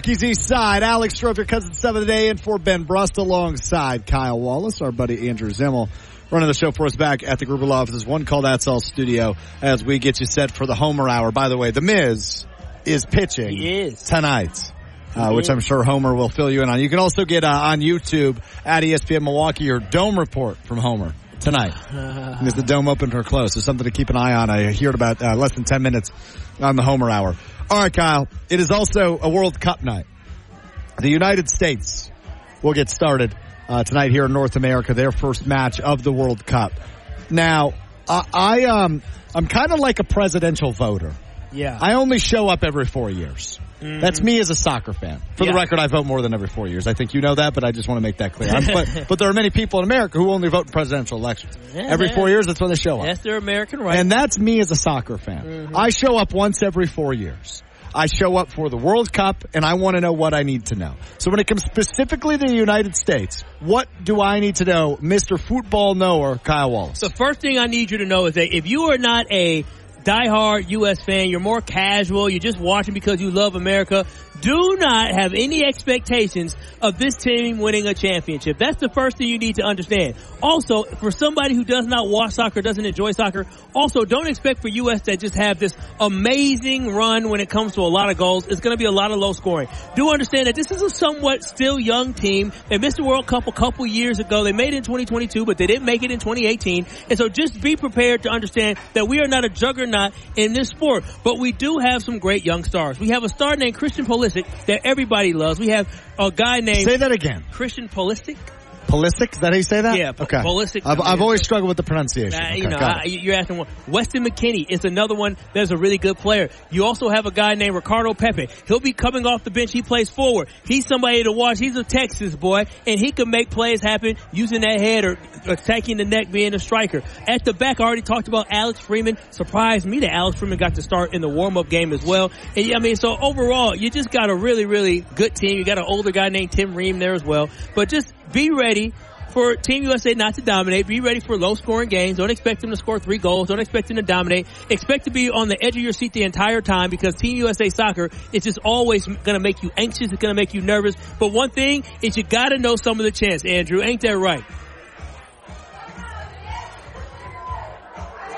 Milwaukee's East Side. Alex Strofe, your cousin 7 today, and for Ben Brust alongside Kyle Wallace, our buddy Andrew Zimmel, running the show for us back at the Gruber offices. One call That's All studio as we get you set for the Homer Hour. By the way, The Miz is pitching tonight, which I'm sure Homer will fill you in on. You can also get on YouTube at ESPN Milwaukee your Dome report from Homer tonight. Is the Dome open or closed? So something to keep an eye on. I hear about less than 10 minutes on the Homer Hour. All right, Kyle. It is also a World Cup night. The United States will get started tonight here in North America, their first match of the World Cup. Now, I'm kind of like a presidential voter. Yeah. I only show up every 4 years. Mm-hmm. That's me as a soccer fan. For the record, I vote more than every 4 years. I think you know that, but I just want to make that clear. But there are many people in America who only vote in presidential elections. Every 4 years, that's when they show up. That's their American right. And that's me as a soccer fan. Mm-hmm. I show up once every 4 years. I show up for the World Cup, and I want to know what I need to know. So when it comes specifically to the United States, what do I need to know, Mr. Football Knower, Kyle Wallace? The first thing I need you to know is that if you are not a diehard U.S. fan, you're more casual, you're just watching because you love America, do not have any expectations of this team winning a championship. That's the first thing you need to understand. Also, for somebody who does not watch soccer, doesn't enjoy soccer, also don't expect for U.S. to just have this amazing run when it comes to a lot of goals. It's going to be a lot of low scoring. Do understand that this is a somewhat still young team. They missed the World Cup a couple years ago. They made it in 2022, but they didn't make it in 2018. And so just be prepared to understand that we are not a juggernaut in this sport, but we do have some great young stars. We have a star named Christian Pulisic that everybody loves. We have a guy named... Say that again. Christian Pulisic. Pulisic? Is that how you say that? Yeah, okay. Pulisic. I've always struggled with the pronunciation. You're asking one. Weston McKennie is another one that's a really good player. You also have a guy named Ricardo Pepe. He'll be coming off the bench. He plays forward. He's somebody to watch. He's a Texas boy, and he can make plays happen using that head or attacking the neck, being a striker. At the back, I already talked about Alex Freeman. Surprised me that Alex Freeman got to start in the warm-up game as well. And so overall, you just got a really, really good team. You got an older guy named Tim Ream there as well. But just be ready for Team USA not to dominate. Be ready for low-scoring games. Don't expect them to score 3 goals. Don't expect them to dominate. Expect to be on the edge of your seat the entire time because Team USA soccer is just always going to make you anxious. It's going to make you nervous. But one thing is you got to know some of the chants, Andrew. Ain't that right?